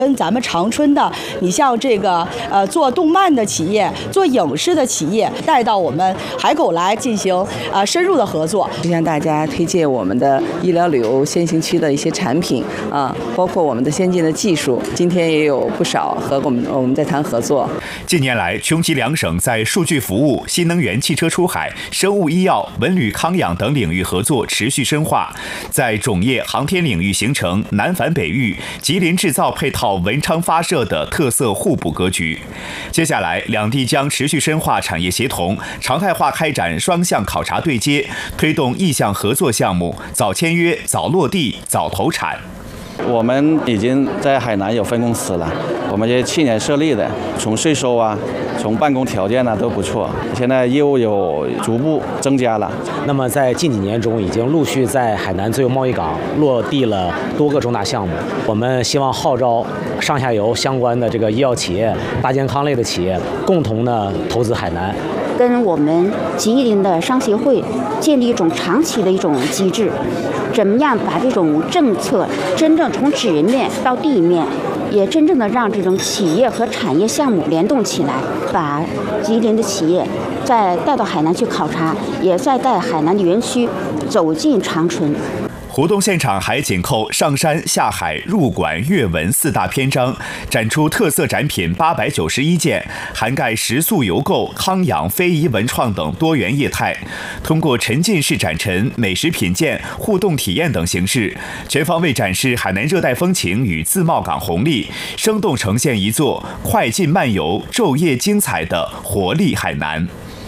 跟咱们长春的，你像这个做动漫的企业、做影视的企业，带到我们海口来进行深入的合作， 向大家推荐我们的医疗旅游先行区的一些产品包括我们的先进的技术。今天也有不少和我们在谈合作。 近年来，中吉两省在数据服务、新能源汽车出海、生物医药、文旅康养等领域合作持续深化，在种业、航天领域形成南反北育、吉林制造配套文昌发射的特色互补格局。接下来，两地将持续深化产业协同，常态化开展双向考察对接，推动意向合作项目早签约、早落地、早投产。 我们已经在海南有分公司了，我们也去年设立的，从税收从办公条件都不错，现在业务有逐步增加了。 那么在近几年中，已经陆续在海南自由贸易港落地了多个重大项目。我们希望号召上下游相关的这个医药企业、大健康类的企业，共同的投资海南。 跟我们吉林的商协会建立一种长期的一种机制，怎么样把这种政策真正从纸面到地面，也真正的让这种企业和产业项目联动起来，把吉林的企业再带到海南去考察，也再带海南的园区走进长春。 活动现场还紧扣上山下海入馆阅文4大篇章，展出特色展品891件，涵盖食宿游购、康养、非遗文创等多元业态。通过沉浸式展陈、美食品鉴、互动体验等形式，全方位展示海南热带风情与自贸港红利，生动呈现一座快进慢游、昼夜精彩的活力海南。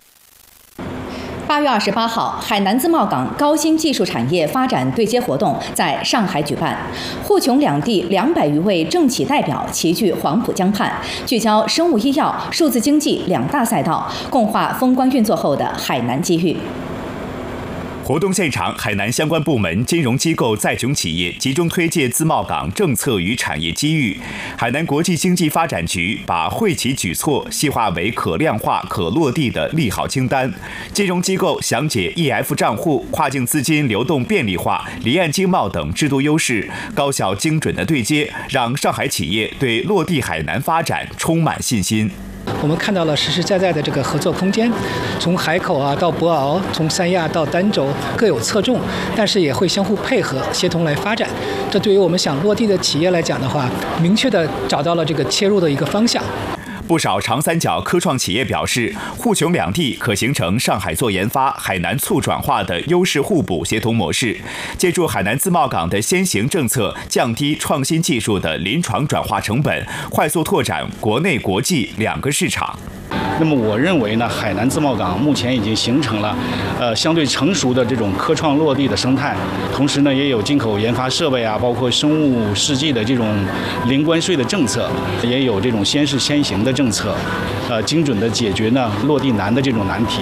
8月28号，海南自贸港高新技术产业发展对接活动在上海举办，沪琼两地200余位政企代表齐聚黄浦江畔，聚焦生物医药、数字经济2大赛道，共话封关运作后的海南机遇。 活动现场，海南相关部门、金融机构、在琼企业集中推介自贸港政策与产业机遇。海南国际经济发展局把惠企举措细化为可量化、可落地的利好清单。金融机构详解 EF 账户、跨境资金流动便利化、离岸经贸等制度优势，高效精准的对接，让上海企业对落地海南发展充满信心。 我们看到了实实在在的这个合作空间，从海口到博鳌，从三亚到儋州各有侧重，但是也会相互配合、协同来发展。这对于我们想落地的企业来讲的话，明确的找到了这个切入的一个方向。 不少长三角科创企业表示，沪琼两地可形成上海做研发、海南促转化的优势互补协同模式，借助海南自贸港的先行政策，降低创新技术的临床转化成本，快速拓展国内国际2个市场。 那么我认为呢，海南自贸港目前已经形成了相对成熟的这种科创落地的生态，同时呢也有进口研发设备包括生物试剂的这种零关税的政策，也有这种先试先行的政策，精准的解决呢落地难的这种难题。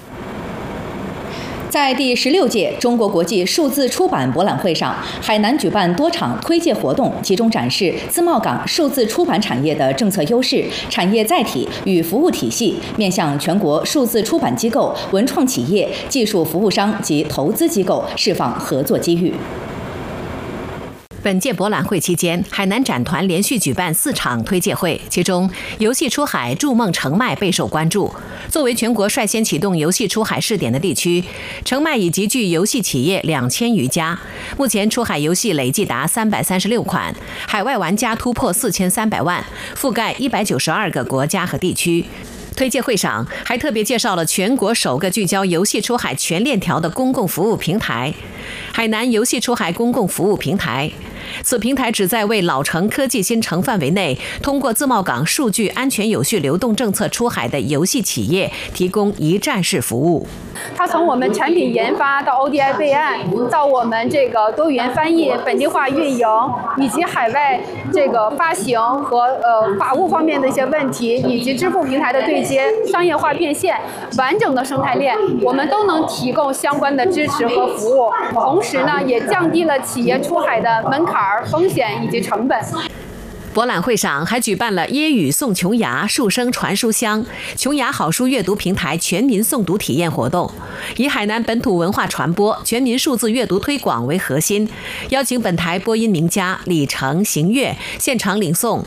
在第16届中国国际数字出版博览会上，海南举办多场推介活动，集中展示自贸港数字出版产业的政策优势、产业载体与服务体系，面向全国数字出版机构、文创企业、技术服务商及投资机构释放合作机遇。 本届博览会期间，海南展团连续举办4场推介会，其中游戏出海筑梦澄迈备受关注。作为全国率先启动游戏出海试点的地区，澄迈已集聚游戏企业2000余家，目前出海游戏累计达336款，海外玩家突破4300万，覆盖192个国家和地区。推介会上还特别介绍了全国首个聚焦游戏出海全链条的公共服务平台——海南游戏出海公共服务平台。此平台旨在为老城科技新城范围内通过自贸港数据安全有序流动政策出海的游戏企业提供一站式服务。 它从我们产品研发到 ODI 备案，到我们这个多语言翻译、本地化运营，以及海外这个发行和法务方面的一些问题，以及支付平台的对接、商业化变现，完整的生态链，我们都能提供相关的支持和服务。同时呢，也降低了企业出海的门槛、风险以及成本。 博览会上还举办了椰语送琼崖、书生传书香、琼崖好书阅读平台全民诵读体验活动，以海南本土文化传播、全民数字阅读推广为核心，邀请本台播音名家李成、邢月现场领诵